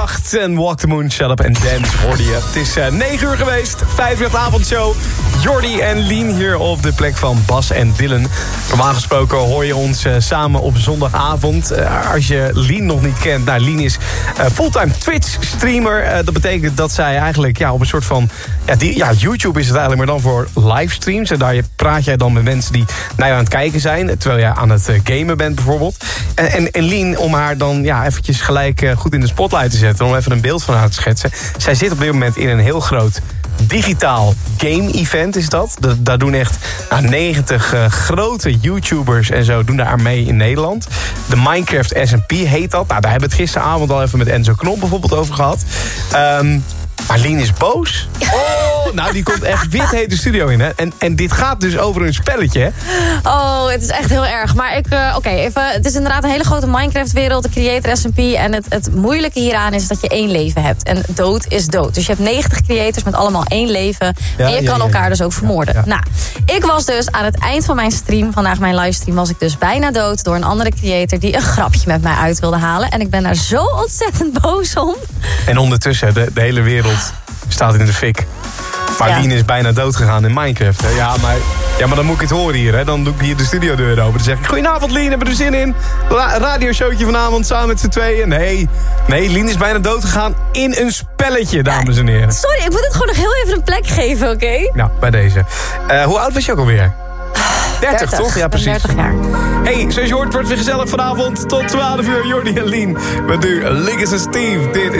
8 en Walk the Moon, Shut Up and Dance hoorde je. Het is 9 uur geweest, 5 uur avondshow. Jordi en Lien hier op de plek van Bas en Dylan. Normaal gesproken hoor je ons samen op zondagavond. Als je Lien nog niet kent, nou, Lien is fulltime Twitch-streamer. Dat betekent dat zij eigenlijk op een soort van... YouTube is het eigenlijk, maar dan voor livestreams. En daar praat jij dan met mensen die naar je aan het kijken zijn... terwijl jij aan het gamen bent bijvoorbeeld. En Lien, om haar dan eventjes gelijk goed in de spotlight te zetten... om even een beeld van haar te schetsen. Zij zit op dit moment in een heel groot digitaal game-event, is dat. Daar doen echt 90 grote YouTubers en zo doen daar aan mee in Nederland. De Minecraft SMP heet dat. Nou, daar hebben we het gisteravond al even met Enzo Knop bijvoorbeeld over gehad. Maar Lien is boos. Oh, nou, die komt echt wit heet de studio in, hè. En dit gaat dus over een spelletje, hè. Oh, het is echt heel erg. Maar het is inderdaad een hele grote Minecraft-wereld, de Creator SMP. En het moeilijke hieraan is dat je 1 leven hebt. En dood is dood. Dus je hebt 90 creators met allemaal 1 leven. En je kan elkaar dus ook vermoorden. Ja. Nou, ik was dus aan het eind van mijn stream, vandaag mijn livestream, was ik dus bijna dood door een andere creator die een grapje met mij uit wilde halen. En ik ben daar zo ontzettend boos om. En ondertussen, de hele wereld staat in de fik. Maar Lien is bijna dood gegaan in Minecraft. Hè? Ja, maar dan moet ik het horen hier. Hè? Dan doe ik hier de studiodeur open. Dan zeg ik, goedenavond Lien, hebben we er zin in? Radioshowtje vanavond samen met z'n tweeën. Nee, Lien is bijna dood gegaan in een spelletje, dames en heren. Sorry, ik moet het gewoon nog heel even een plek geven, oké? Nou, bij deze. Hoe oud was je ook alweer? 30 toch? Ja, precies. 30 jaar. Hey, zoals je hoort, wordt het weer gezellig vanavond. Tot 12 uur, Jordi en Lien. Met nu Liggins en Steve. Dit